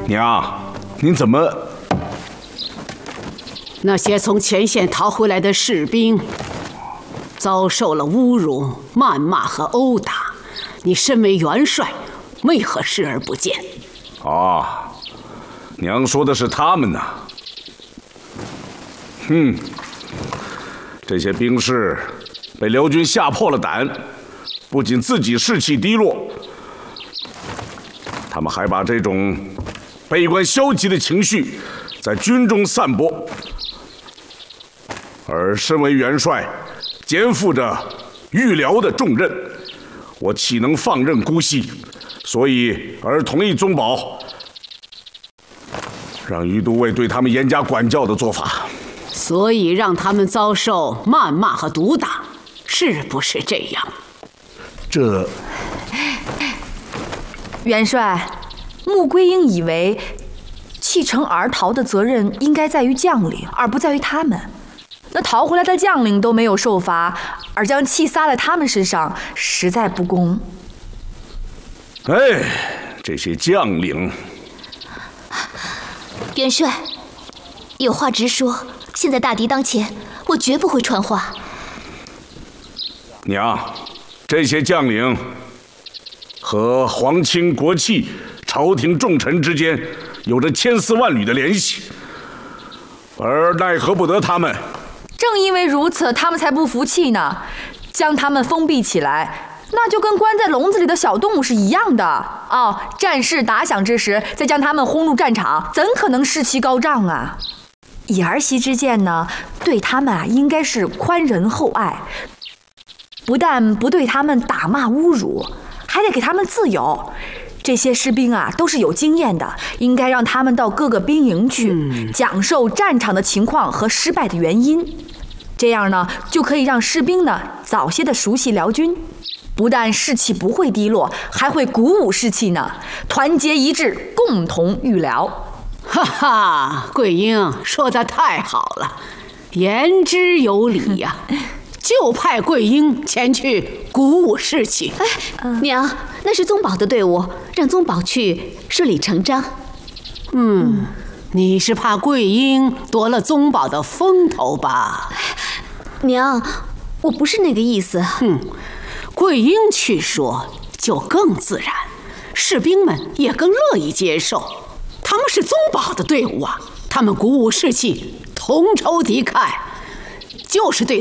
娘，您怎么？ 那些从前线逃回来的士兵，遭受了侮辱、谩骂和殴打。你身为元帅，为何视而不见？ 啊，娘说的是他们呐。这些兵士被辽军吓破了胆，不仅自己士气低落，他们还把这种悲观消极的情绪在军中散播。而身为元帅，肩负着御辽的重任，我岂能放任姑息？所以而同意宗保让于都尉对他们严加管教的做法。 所以让他们遭受谩骂和毒打，是不是这样？ 这， 元帅，穆桂英以为弃城而逃的责任应该在于将领，而不在于他们。那逃回来的将领都没有受罚，而将气撒在他们身上，实在不公。 哎，这些将领！ 元帅，有话直说。现在大敌当前，我绝不会传话。 娘，这些将领和皇亲国戚、朝廷重臣之间有着千丝万缕的联系，而奈何不得他们。 正因为如此，他们才不服气呢。将他们封闭起来，那就跟关在笼子里的小动物是一样的。哦，战事打响之时，再将他们轰入战场，怎可能士气高涨啊？以儿媳之见呢，对他们应该是宽仁厚爱，不但不对他们打骂侮辱，还得给他们自由。这些士兵都是有经验的，应该让他们到各个兵营去，讲授战场的情况和失败的原因。这样呢，就可以让士兵早些的熟悉辽军，不但士气不会低落，还会鼓舞士气呢，团结一致，共同御辽。 哈哈，桂英说得太好了，言之有理呀。就派桂英前去鼓舞士气。 娘，那是宗保的队伍，让宗保去顺理成章。 你是怕桂英夺了宗保的风头吧？ 娘，我不是那个意思。 桂英去说就更自然，士兵们也更乐意接受。他们是宗保的队伍啊，他们鼓舞士气，同仇敌忾，就是对